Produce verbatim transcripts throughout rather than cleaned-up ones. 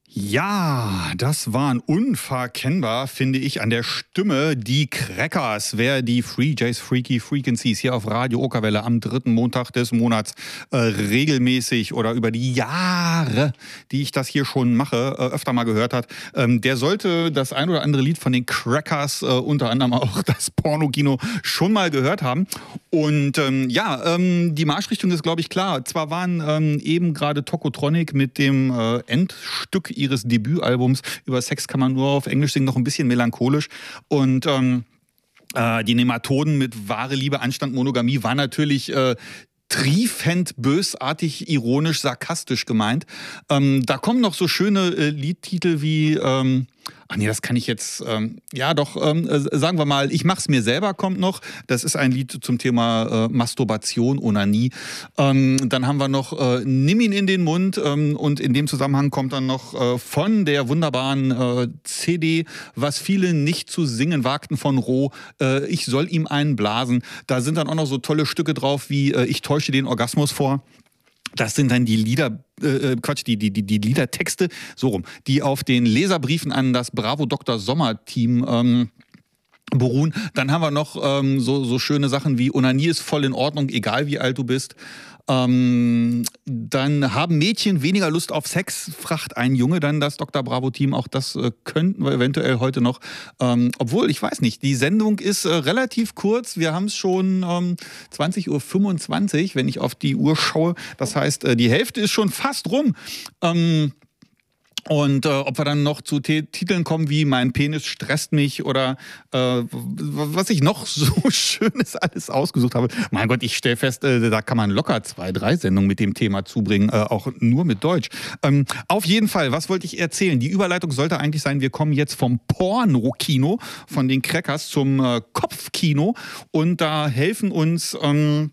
Ja, das waren unverkennbar, finde ich, an der Stimme die Crackers. Wer die Free Jays Freaky Frequencies hier auf Radio Okerwelle am dritten Montag des Monats äh, regelmäßig oder über die Jahre, die ich das hier schon mache, äh, öfter mal gehört hat, ähm, der sollte das ein oder andere Lied von den Crackers, äh, unter anderem auch das Pornokino, schon mal gehört haben. Und ähm, ja, ähm, die Marschrichtung ist, glaube ich, klar. Zwar waren ähm, eben gerade Tokotronic mit dem äh, Endstück ihres Debütalbums über Sex kann man nur auf Englisch singen noch ein bisschen melancholisch und ähm, äh, die Nematoden mit wahre Liebe, Anstand, Monogamie war natürlich äh, triefend, bösartig, ironisch, sarkastisch gemeint. Ähm, da kommen noch so schöne äh, Liedtitel wie ähm, ach nee, das kann ich jetzt, ähm, ja doch, ähm, äh, sagen wir mal, ich mach's mir selber kommt noch. Das ist ein Lied zum Thema äh, Masturbation, Onanie. Ähm, dann haben wir noch äh, Nimm ihn in den Mund ähm, und in dem Zusammenhang kommt dann noch äh, von der wunderbaren äh, C D, was viele nicht zu singen wagten von Roh, äh, ich soll ihm einen blasen. Da sind dann auch noch so tolle Stücke drauf wie äh, ich täusche den Orgasmus vor. Das sind dann die Lieder, äh, Quatsch, die, die, die, die Liedertexte, so rum, die auf den Leserbriefen an das Bravo Doktor Sommer Team ähm, beruhen. Dann haben wir noch ähm, so, so schöne Sachen wie Onanie ist voll in Ordnung, egal wie alt du bist. Ähm, dann haben Mädchen weniger Lust auf Sex, fragt ein Junge dann das Doktor Bravo-Team. Auch das äh, könnten wir eventuell heute noch. Ähm, obwohl, ich weiß nicht, die Sendung ist äh, relativ kurz. Wir haben es schon ähm, zwanzig Uhr fünfundzwanzig, wenn ich auf die Uhr schaue. Das heißt, äh, die Hälfte ist schon fast rum. Ähm, Und äh, ob wir dann noch zu T- Titeln kommen wie Mein Penis stresst mich oder äh, was ich noch so Schönes alles ausgesucht habe. Mein Gott, ich stelle fest, äh, da kann man locker zwei, drei Sendungen mit dem Thema zubringen, äh, auch nur mit Deutsch. Ähm, auf jeden Fall, was wollte ich erzählen? Die Überleitung sollte eigentlich sein, wir kommen jetzt vom Porno-Kino, von den Crackers zum äh, Kopfkino und da helfen uns... Ähm,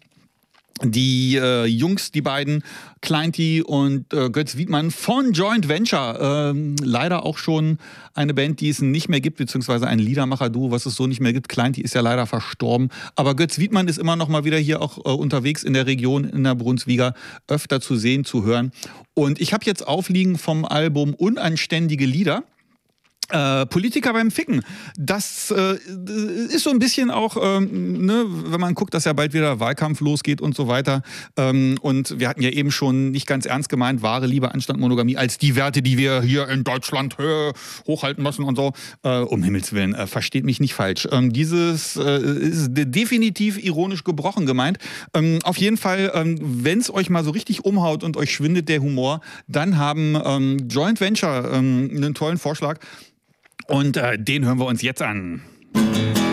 Die äh, Jungs, die beiden, Kleinti und äh, Götz Wiedmann von Joint Venture. Ähm, leider auch schon eine Band, die es nicht mehr gibt, beziehungsweise ein Liedermacher-Duo, was es so nicht mehr gibt. Kleinti ist ja leider verstorben. Aber Götz Wiedmann ist immer noch mal wieder hier auch äh, unterwegs in der Region, in der Brunswiga, öfter zu sehen, zu hören. Und ich habe jetzt aufliegen vom Album Unanständige Lieder. Äh, Politiker beim Ficken. Das äh, ist so ein bisschen auch, ähm, ne, wenn man guckt, dass ja bald wieder Wahlkampf losgeht und so weiter. Ähm, und wir hatten ja eben schon nicht ganz ernst gemeint, wahre Liebe, Anstand, Monogamie als die Werte, die wir hier in Deutschland äh, hochhalten müssen und so. Äh, um Himmels Willen, äh, versteht mich nicht falsch. Ähm, dieses äh, ist definitiv ironisch gebrochen gemeint. Ähm, auf jeden Fall, ähm, wenn es euch mal so richtig umhaut und euch schwindet der Humor, dann haben ähm, Joint Venture ähm, einen tollen Vorschlag. Und äh, den hören wir uns jetzt an.